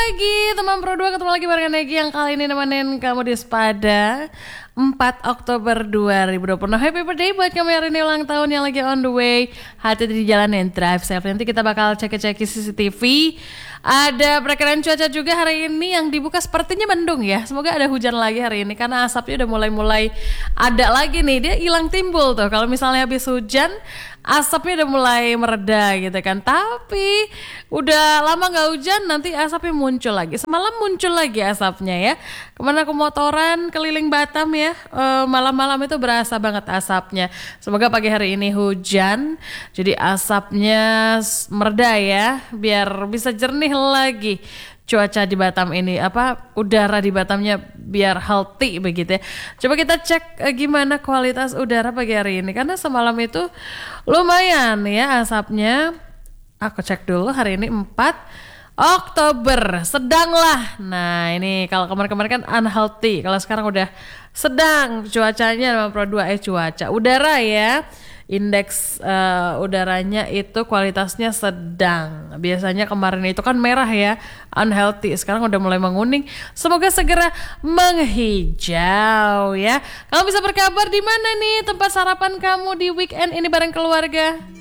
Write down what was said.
lagi teman Pro 2, ketemu lagi barengan Negi yang kali ini nemenin kamu di Sepada 4 Oktober 2020. Happy birthday buat kamu yang hari ini ulang tahun, yang lagi on the way, hati-hati di jalan and drive safe. Nanti kita bakal cek-cek CCTV. Ada perakiraan cuaca juga hari ini yang dibuka sepertinya mendung ya. Semoga ada hujan lagi hari ini karena asapnya udah mulai ada lagi nih. Dia hilang timbul tuh kalau misalnya habis hujan, asapnya udah mulai mereda gitu kan. Tapi udah lama gak hujan, nanti asapnya muncul lagi. Semalam muncul lagi asapnya ya. Kemana aku motoran keliling Batam ya, malam-malam itu berasa banget asapnya. Semoga pagi hari ini hujan, jadi asapnya mereda ya, biar bisa jernih lagi cuaca di Batam ini, udara di Batamnya biar healthy begitu ya. Coba kita cek gimana kualitas udara pagi hari ini, karena semalam itu lumayan ya asapnya. Aku cek dulu hari ini 4 Oktober, sedang lah. Nah ini kalau kemarin-kemarin kan unhealthy, kalau sekarang udah sedang cuacanya. Nama Pro 2 cuaca udara ya. Indeks udaranya itu kualitasnya sedang. Biasanya kemarin itu kan merah ya, unhealthy. Sekarang udah mulai menguning. Semoga segera menghijau ya. Kamu bisa berkabar di mana nih tempat sarapan kamu di weekend ini bareng keluarga?